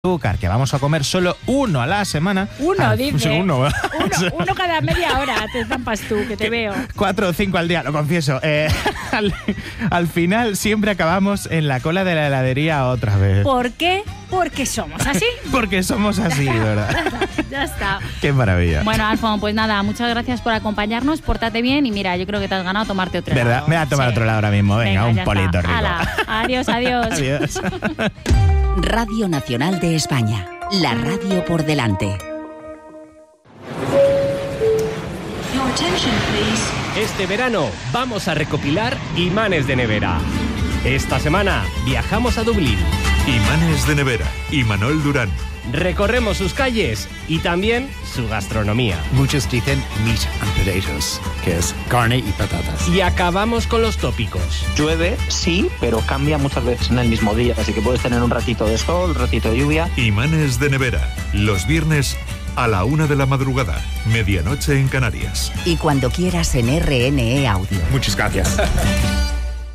azúcar, que vamos a comer solo uno a la semana. Uno, dice. Uno Cada media hora te zampas tú, que te veo. 4 o 5 al día, lo confieso. Al final siempre acabamos en la cola de la heladería otra vez. ¿Por qué? Porque somos así. Porque somos así, ¿verdad? Ya está. Qué maravilla. Bueno, Alfon, pues nada, muchas gracias por acompañarnos, pórtate bien y mira, yo creo que te has ganado tomarte otro ¿Verdad? helado. Me voy a tomar otro lado ahora mismo. Venga, un ya polito está. rico. Hala, adiós, adiós. Adiós. Radio Nacional de España. La radio por delante. Este verano vamos a recopilar imanes de nevera. Esta semana viajamos a Dublín. Imanes de nevera. Imanol Durán. Recorremos sus calles y también su gastronomía. Muchos dicen meat and potatoes, que es carne y patatas. Y acabamos con los tópicos. Llueve, sí, pero cambia muchas veces en el mismo día, así que puedes tener un ratito de sol, un ratito de lluvia. Imanes de nevera. Los viernes a la 1 de la madrugada, medianoche en Canarias. Y cuando quieras en RNE Audio. Muchas gracias.